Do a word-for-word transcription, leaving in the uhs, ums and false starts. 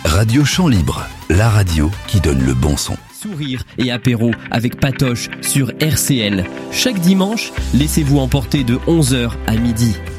Radio Chant Libre, la radio qui donne le bon son. Sourire et apéro avec Patoche sur R C L. Chaque dimanche, laissez-vous emporter de onze heures à midi.